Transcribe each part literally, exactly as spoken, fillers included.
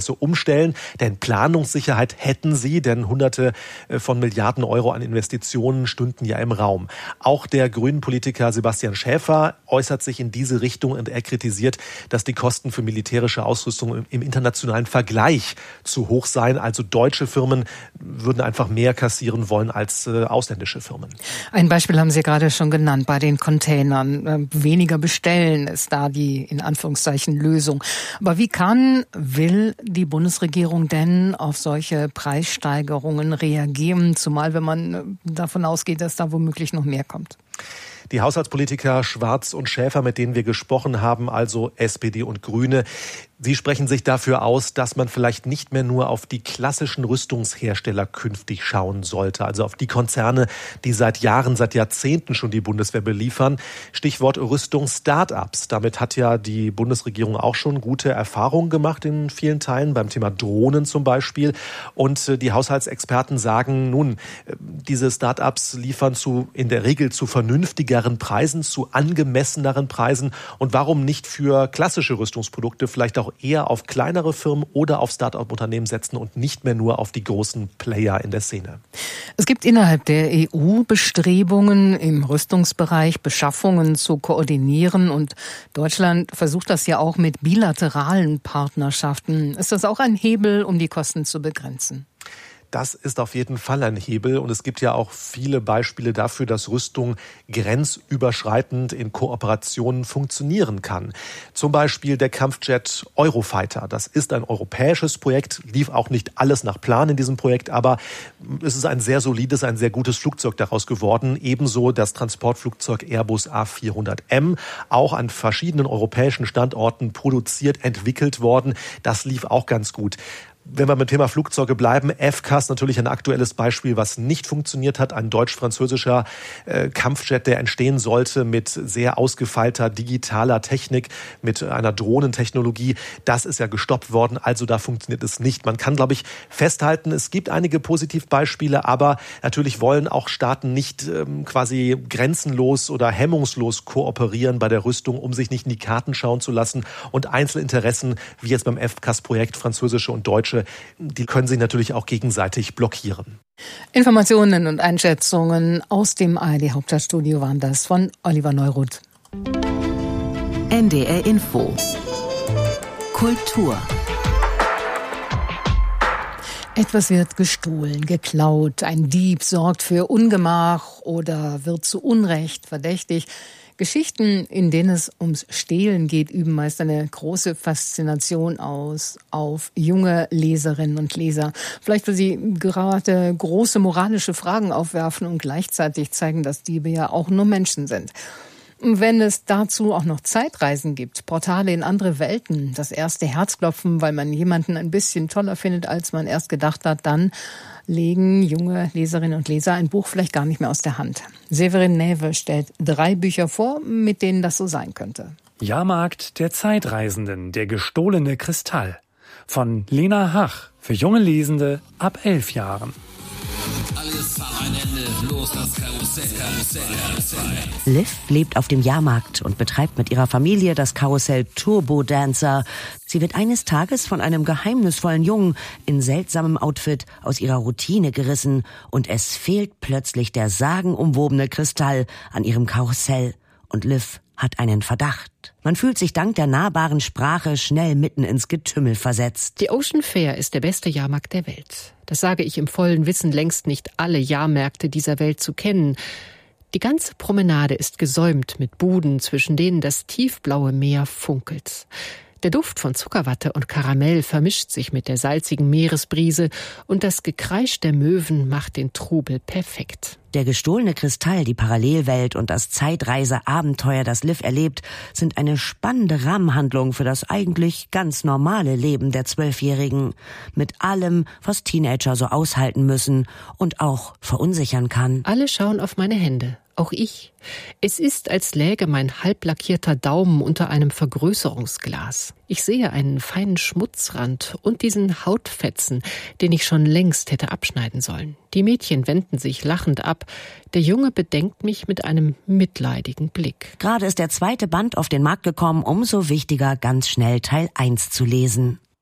Prozesse umstellen. Denn Planungssicherheit hätten sie, denn Hunderte von Milliarden Euro an Investitionen stünden ja im Raum. Auch der Grünen-Politiker Sebastian Schäfer äußert sich in diese Richtung und er kritisiert, dass die Kosten für militärische Ausrüstung im internationalen Vergleich zu hoch seien. Also deutsche Firmen würden einfach mehr kassieren wollen als äh, ausländische Firmen. Ein Beispiel haben Sie gerade schon genannt, bei den Containern. Weniger bestellen ist da die, in Anführungszeichen, Lösung. Aber wie kann, will die Bundesregierung denn auf solche Preissteigerungen reagieren? Zumal, wenn man davon ausgeht, dass da womöglich noch mehr kommt. Die Haushaltspolitiker Schwarz und Schäfer, mit denen wir gesprochen haben, also S P D und Grüne, sie sprechen sich dafür aus, dass man vielleicht nicht mehr nur auf die klassischen Rüstungshersteller künftig schauen sollte, also auf die Konzerne, die seit Jahren, seit Jahrzehnten schon die Bundeswehr beliefern. Stichwort Rüstungs-Startups. Damit hat ja die Bundesregierung auch schon gute Erfahrungen gemacht in vielen Teilen, beim Thema Drohnen zum Beispiel. Und die Haushaltsexperten sagen, nun, diese Startups liefern zu, in der Regel zu vernünftigeren Preisen, zu angemesseneren Preisen. Und warum nicht für klassische Rüstungsprodukte vielleicht auch eher auf kleinere Firmen oder auf Start-up-Unternehmen setzen und nicht mehr nur auf die großen Player in der Szene? Es gibt innerhalb der E U Bestrebungen, im Rüstungsbereich Beschaffungen zu koordinieren. Und Deutschland versucht das ja auch mit bilateralen Partnerschaften. Ist das auch ein Hebel, um die Kosten zu begrenzen? Das ist auf jeden Fall ein Hebel und es gibt ja auch viele Beispiele dafür, dass Rüstung grenzüberschreitend in Kooperationen funktionieren kann. Zum Beispiel der Kampfjet Eurofighter. Das ist ein europäisches Projekt, lief auch nicht alles nach Plan in diesem Projekt, aber es ist ein sehr solides, ein sehr gutes Flugzeug daraus geworden. Ebenso das Transportflugzeug Airbus A vierhundert M, auch an verschiedenen europäischen Standorten produziert, entwickelt worden. Das lief auch ganz gut. Wenn wir beim Thema Flugzeuge bleiben, F C A S natürlich ein aktuelles Beispiel, was nicht funktioniert hat. Ein deutsch-französischer äh, Kampfjet, der entstehen sollte mit sehr ausgefeilter digitaler Technik, mit einer Drohnentechnologie. Das ist ja gestoppt worden, also da funktioniert es nicht. Man kann, glaube ich, festhalten, es gibt einige Positivbeispiele, aber natürlich wollen auch Staaten nicht ähm, quasi grenzenlos oder hemmungslos kooperieren bei der Rüstung, um sich nicht in die Karten schauen zu lassen. Und Einzelinteressen, wie jetzt beim F C A S-Projekt, französische und deutsche, die können sich natürlich auch gegenseitig blockieren. Informationen und Einschätzungen aus dem A R D-Hauptstadtstudio waren das von Oliver Neuroth. N D R Info. Kultur. Etwas wird gestohlen, geklaut, ein Dieb sorgt für Ungemach oder wird zu Unrecht verdächtig. Geschichten, in denen es ums Stehlen geht, üben meist eine große Faszination aus auf junge Leserinnen und Leser. Vielleicht, weil sie gerade große moralische Fragen aufwerfen und gleichzeitig zeigen, dass Diebe ja auch nur Menschen sind. Wenn es dazu auch noch Zeitreisen gibt, Portale in andere Welten, das erste Herzklopfen, weil man jemanden ein bisschen toller findet, als man erst gedacht hat, dann legen junge Leserinnen und Leser ein Buch vielleicht gar nicht mehr aus der Hand. Severin Näwe stellt drei Bücher vor, mit denen das so sein könnte. Jahrmarkt der Zeitreisenden, der gestohlene Kristall. Von Lena Hach, für junge Lesende ab elf Jahren. Alles hat ein Ende, los das Karussell, Karussell, Karussell. Liv lebt auf dem Jahrmarkt und betreibt mit ihrer Familie das Karussell Turbo Dancer. Sie wird eines Tages von einem geheimnisvollen Jungen in seltsamem Outfit aus ihrer Routine gerissen und es fehlt plötzlich der sagenumwobene Kristall an ihrem Karussell. Und Liv hat einen Verdacht. Man fühlt sich dank der nahbaren Sprache schnell mitten ins Getümmel versetzt. Die Ocean Fair ist der beste Jahrmarkt der Welt. Das sage ich im vollen Wissen, längst nicht alle Jahrmärkte dieser Welt zu kennen. Die ganze Promenade ist gesäumt mit Buden, zwischen denen das tiefblaue Meer funkelt. Der Duft von Zuckerwatte und Karamell vermischt sich mit der salzigen Meeresbrise und das Gekreisch der Möwen macht den Trubel perfekt. Der gestohlene Kristall, die Parallelwelt und das Zeitreise-Abenteuer, das Liv erlebt, sind eine spannende Rahmenhandlung für das eigentlich ganz normale Leben der Zwölfjährigen. Mit allem, was Teenager so aushalten müssen und auch verunsichern kann. Alle schauen auf meine Hände. Auch ich. Es ist, als läge mein halblackierter Daumen unter einem Vergrößerungsglas. Ich sehe einen feinen Schmutzrand und diesen Hautfetzen, den ich schon längst hätte abschneiden sollen. Die Mädchen wenden sich lachend ab. Der Junge bedenkt mich mit einem mitleidigen Blick. Gerade ist der zweite Band auf den Markt gekommen, umso wichtiger, ganz schnell Teil eins zu lesen.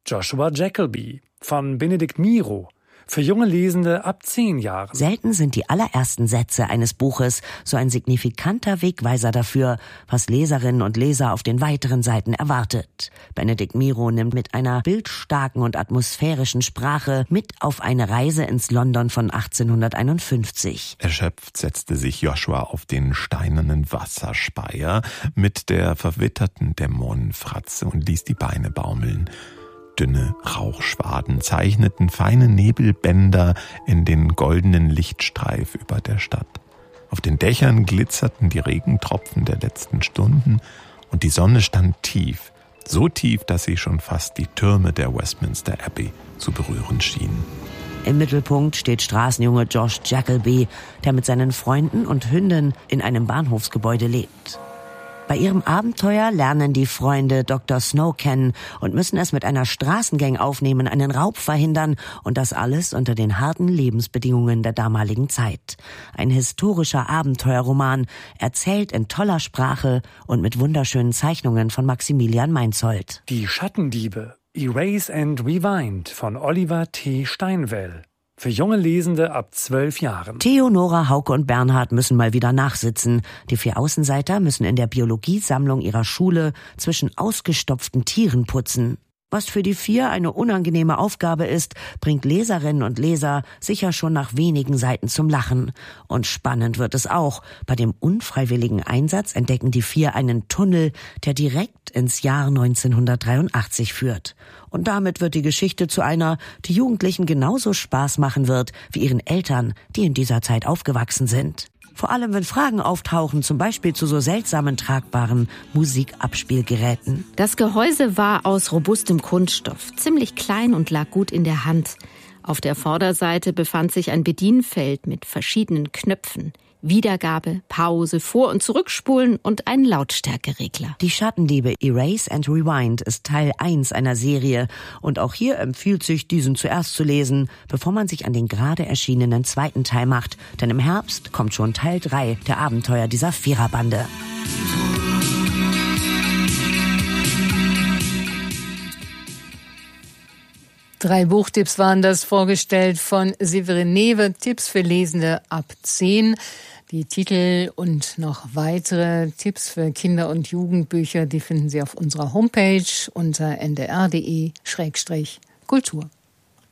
Joshua Jacoby von Benedikt Miro, für junge Lesende ab zehn Jahren. Selten sind die allerersten Sätze eines Buches so ein signifikanter Wegweiser dafür, was Leserinnen und Leser auf den weiteren Seiten erwartet. Benedikt Miro nimmt mit einer bildstarken und atmosphärischen Sprache mit auf eine Reise ins London von achtzehnhunderteinundfünfzig. Erschöpft setzte sich Joshua auf den steinernen Wasserspeier mit der verwitterten Dämonenfratze und ließ die Beine baumeln. Dünne Rauchschwaden zeichneten feine Nebelbänder in den goldenen Lichtstreif über der Stadt. Auf den Dächern glitzerten die Regentropfen der letzten Stunden und die Sonne stand tief, so tief, dass sie schon fast die Türme der Westminster Abbey zu berühren schien. Im Mittelpunkt steht Straßenjunge Josh Jacoby, der mit seinen Freunden und Hündin in einem Bahnhofsgebäude lebt. Bei ihrem Abenteuer lernen die Freunde Doktor Snow kennen und müssen es mit einer Straßengang aufnehmen, einen Raub verhindern und das alles unter den harten Lebensbedingungen der damaligen Zeit. Ein historischer Abenteuerroman, erzählt in toller Sprache und mit wunderschönen Zeichnungen von Maximilian Meinzold. Die Schattendiebe, Erase and Rewind von Oliver T. Steinwell. Für junge Lesende ab zwölf Jahren. Theo, Nora, Hauke und Bernhard müssen mal wieder nachsitzen. Die vier Außenseiter müssen in der Biologiesammlung ihrer Schule zwischen ausgestopften Tieren putzen. Was für die vier eine unangenehme Aufgabe ist, bringt Leserinnen und Leser sicher schon nach wenigen Seiten zum Lachen. Und spannend wird es auch. Bei dem unfreiwilligen Einsatz entdecken die vier einen Tunnel, der direkt ins Jahr neunzehnhundertdreiundachtzig führt. Und damit wird die Geschichte zu einer, die Jugendlichen genauso Spaß machen wird, wie ihren Eltern, die in dieser Zeit aufgewachsen sind. Vor allem, wenn Fragen auftauchen, zum Beispiel zu so seltsamen tragbaren Musikabspielgeräten. Das Gehäuse war aus robustem Kunststoff, ziemlich klein und lag gut in der Hand. Auf der Vorderseite befand sich ein Bedienfeld mit verschiedenen Knöpfen. Wiedergabe, Pause, Vor- und Zurückspulen und ein Lautstärkeregler. Die Schattendiebe Erase and Rewind ist Teil eins einer Serie und auch hier empfiehlt sich, diesen zuerst zu lesen, bevor man sich an den gerade erschienenen zweiten Teil macht, denn im Herbst kommt schon Teil drei der Abenteuer dieser Viererbande. Drei Buchtipps waren das, vorgestellt von Severin Newe. Tipps für Lesende ab zehn. Die Titel und noch weitere Tipps für Kinder- und Jugendbücher, die finden Sie auf unserer Homepage unter n d r punkt d e Schrägstrich Kultur.